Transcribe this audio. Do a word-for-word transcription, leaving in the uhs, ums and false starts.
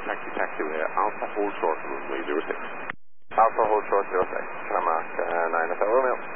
taxi, taxiway, Alpha hold short, runway zero six. Alpha hold short zero six, can I mark uh, nine at Romeo?